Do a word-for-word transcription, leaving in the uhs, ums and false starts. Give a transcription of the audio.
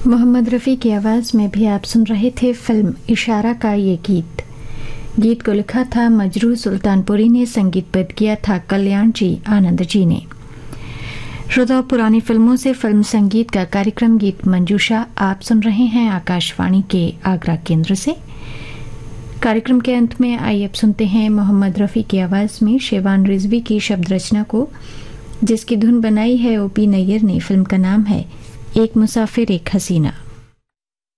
मोहम्मद रफ़ी की आवाज़ में भी आप सुन रहे थे फिल्म इशारा का ये गीत। गीत को लिखा था मजरू सुल्तानपुरी ने, संगीतबद्ध किया था कल्याण जी आनंद जी ने। श्रोता, पुरानी फिल्मों से फिल्म संगीत का कार्यक्रम गीत मंजूषा आप सुन रहे हैं आकाशवाणी के आगरा केंद्र से। कार्यक्रम के अंत में आइए अब सुनते हैं मोहम्मद रफ़ी की आवाज़ में शेवान रिजवी की शब्द रचना को, जिसकी धुन बनाई है ओपी नैयर ने। फिल्म का नाम है एक मुसाफिर एक हसीना।